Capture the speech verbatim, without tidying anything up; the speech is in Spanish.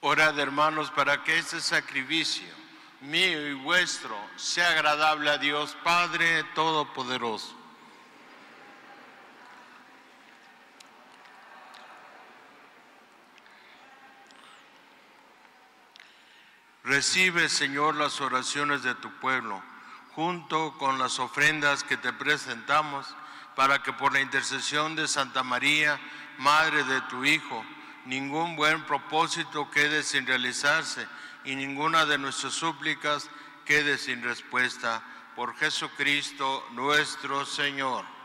Orad, hermanos, para que este sacrificio mío y vuestro sea agradable a Dios Padre Todopoderoso. Recibe, Señor, las oraciones de tu pueblo, junto con las ofrendas que te presentamos, para que por la intercesión de Santa María, Madre de tu Hijo, ningún buen propósito quede sin realizarse y ninguna de nuestras súplicas quede sin respuesta. Por Jesucristo nuestro Señor.